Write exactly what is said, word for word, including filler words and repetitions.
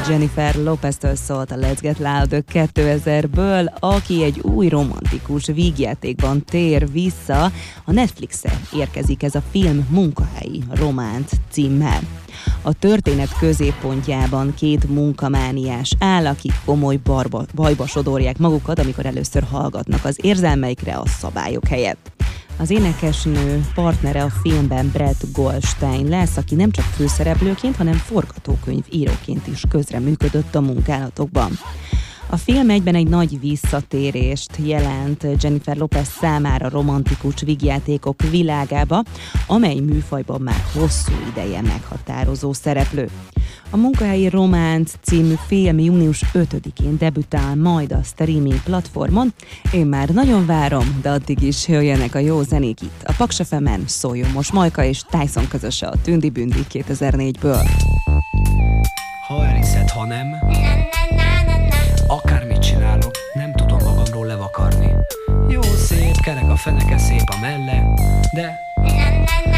Jennifer Lopez-től szólt a Let's Get Loud kétezerből, aki egy új romantikus vígjátékban tér vissza. A Netflixre érkezik ez a film Munkahelyi románt címmel. A történet középpontjában két munkamániás áll, akik komoly barba, bajba sodorják magukat, amikor először hallgatnak az érzelmeikre a szabályok helyett. Az énekesnő partnere a filmben Brett Goldstein lesz, aki nem csak főszereplőként, hanem forgatókönyv íróként is közreműködött a munkálatokban. A film egyben egy nagy visszatérést jelent Jennifer Lopez számára romantikus vígjátékok világába, amely műfajban már hosszú ideje meghatározó szereplő. A Munkahelyi Románc című film június ötödikén debütál majd a streaming platformon. Én már nagyon várom, de addig is jöjjenek a jó zenék itt. A Paks ef emen szóljon most Majka és Tyson közöse a Tündi Bündi kétezer-négyből. Ha elhiszed, ha nem, akármit csinálok, nem tudom magamról levakarni. Jó szép, kerek a feneke, szép a melle, de